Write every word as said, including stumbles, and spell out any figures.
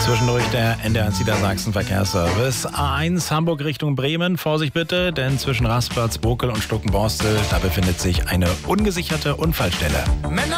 Zwischendurch der N D R eins Niedersachsen Verkehrsservice. A eins Hamburg Richtung Bremen. Vorsicht bitte, denn zwischen Rasplatz, Bokel und Stuckenborstel, da befindet sich eine ungesicherte Unfallstelle.